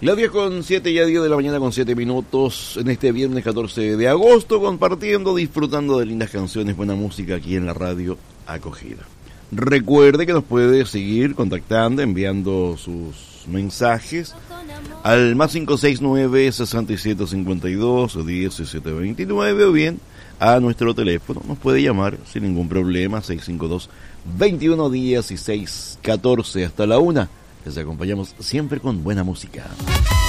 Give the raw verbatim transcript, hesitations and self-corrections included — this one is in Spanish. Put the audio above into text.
Las diez con siete, ya diez de la mañana con siete minutos, en este viernes catorce de agosto, compartiendo, disfrutando de lindas canciones, buena música aquí en la radio Acogida. Recuerde que nos puede seguir contactando, enviando sus mensajes al más cinco seis nueve, seis siete cinco dos, diecisiete veintinueve o bien a nuestro teléfono. Nos puede llamar sin ningún problema, seis cinco dos, veintiuno dieciséis catorce hasta la una. Les acompañamos siempre con buena música.